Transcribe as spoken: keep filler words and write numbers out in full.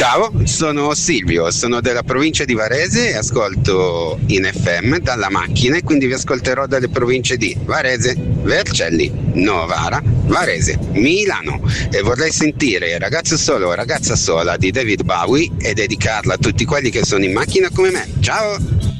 Ciao, sono Silvio, sono della provincia di Varese e ascolto in F M dalla macchina e quindi vi ascolterò dalle province di Varese, Vercelli, Novara, Varese, Milano e vorrei sentire Ragazzo solo o ragazza sola di David Bowie e dedicarla a tutti quelli che sono in macchina come me. Ciao!